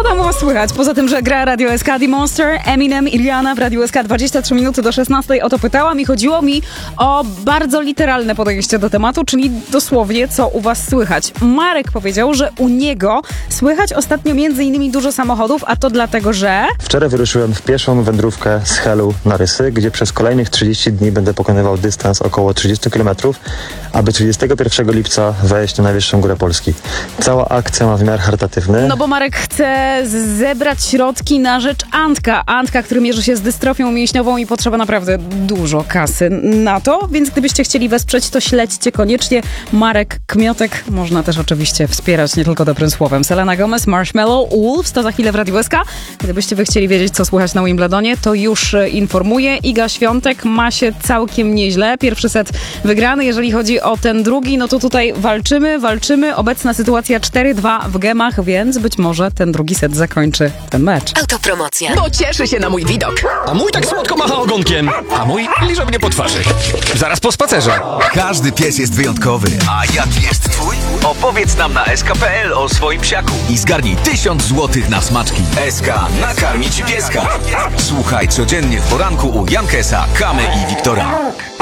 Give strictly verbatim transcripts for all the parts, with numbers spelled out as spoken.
Co tam u was słychać? Poza tym, że gra Radio S K, The Monster, Eminem i Rihanna w Radio S K dwadzieścia trzy minuty do szesnastej o to pytałam i chodziło mi o bardzo literalne podejście do tematu, czyli dosłownie co u was słychać. Marek powiedział, że u niego słychać ostatnio między innymi dużo samochodów, a to dlatego, że... Wczoraj wyruszyłem w pieszą wędrówkę z Helu na Rysy, gdzie przez kolejnych trzydzieści dni będę pokonywał dystans około trzydzieści kilometrów, aby trzydziestego pierwszego lipca wejść na najwyższą górę Polski. Cała akcja ma wymiar charytatywny. No bo Marek chce zebrać środki na rzecz Antka. Antka, który mierzy się z dystrofią mięśniową i potrzeba naprawdę dużo kasy na to, więc gdybyście chcieli wesprzeć, to śledźcie koniecznie Marek Kmiotek. Można też oczywiście wspierać nie tylko dobrym słowem. Selena Gomez, Marshmallow, Wolves, to za chwilę w Radiu S K. Gdybyście wy chcieli wiedzieć, co słychać na Wimbledonie, to już informuję. Iga Świątek ma się całkiem nieźle. Pierwszy set wygrany. Jeżeli chodzi o ten drugi, no to tutaj walczymy, walczymy. Obecna sytuacja cztery dwa w gemach, więc być może ten drugi set zakończy ten mecz. Autopromocja. Bo cieszy się na mój widok. A mój tak słodko macha ogonkiem. A mój liże mnie po twarzy. Zaraz po spacerze. Każdy pies jest wyjątkowy. A jaki jest twój? Opowiedz nam na S K kropka P L o swoim psiaku i zgarnij tysiąc złotych na smaczki. S K nakarmi ci pieska. Słuchaj codziennie w poranku u Jankesa, Kamy i Wiktora.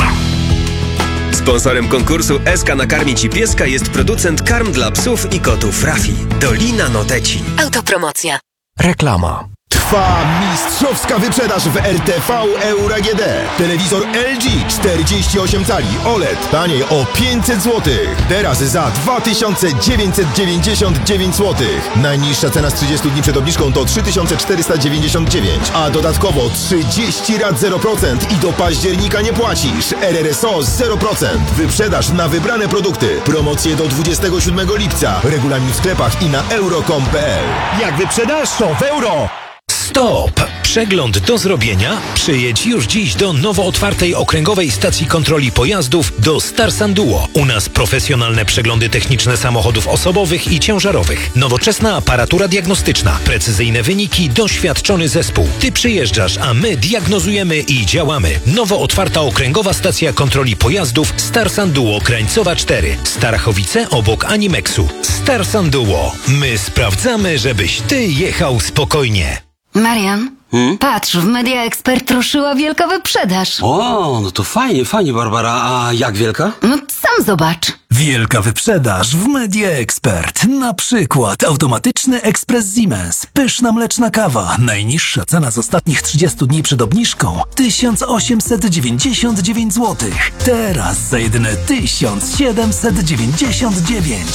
Sponsorem konkursu S K nakarmi ci pieska jest producent karm dla psów i kotów Rafi. Dolina Noteci. Autopromocja. Reklama. Trwa mistrzowska wyprzedaż w R T V Euro A G D. Telewizor L G czterdzieści osiem cali O L E D taniej o pięćset złotych. Teraz za dwa tysiące dziewięćset dziewięćdziesiąt dziewięć złotych. Najniższa cena z trzydziestu dni przed obniżką to trzy tysiące czterysta dziewięćdziesiąt dziewięć, a dodatkowo trzydzieści rat zero procent i do października nie płacisz. R R S O zero procent. Wyprzedaż na wybrane produkty. Promocje do dwudziestego siódmego lipca. Regulamin w sklepach i na euro kropka com kropka p l. Jak wyprzedaż, to w euro! Stop! Przegląd do zrobienia? Przyjedź już dziś do nowo otwartej okręgowej stacji kontroli pojazdów do Starsan Duo. U nas profesjonalne przeglądy techniczne samochodów osobowych i ciężarowych. Nowoczesna aparatura diagnostyczna. Precyzyjne wyniki, doświadczony zespół. Ty przyjeżdżasz, a my diagnozujemy i działamy. Nowo otwarta okręgowa stacja kontroli pojazdów Starsan Duo Krańcowa cztery. Starachowice obok Animexu. Starsan Duo. My sprawdzamy, żebyś ty jechał spokojnie. Marian, hmm? patrz, w Media Expert ruszyła wielka wyprzedaż. O, no to fajnie, fajnie, Barbara. A jak wielka? No sam zobacz. Wielka wyprzedaż w Media Expert. Na przykład automatyczny ekspres Siemens. Pyszna mleczna kawa. Najniższa cena z ostatnich trzydziestu dni przed obniżką tysiąc osiemset dziewięćdziesiąt dziewięć złotych. Teraz za jedyne tysiąc siedemset dziewięćdziesiąt dziewięć.